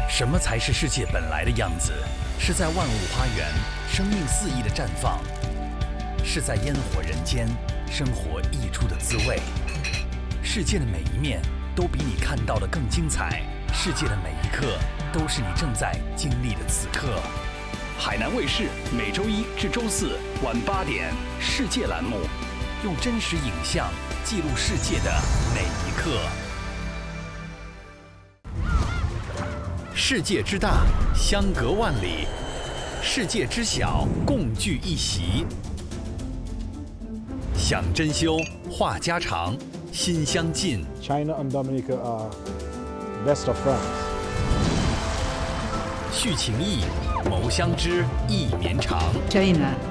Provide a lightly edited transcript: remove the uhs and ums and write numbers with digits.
什么才是世界本来的样子？是在万物花园，生命肆意的绽放；是在烟火人间，生活溢出的滋味。世界的每一面都比你看到的更精彩，世界的每一刻都是你正在经历的此刻。海南卫视每周一至周四晚8点，世界栏目，用真实影像记录世界的每一刻。世界之大，相隔万里；世界之小，共聚一席。想珍馐，话家常，心相近。 China and Dominica are best of friends. 叙情谊，谋相知，意绵长。 China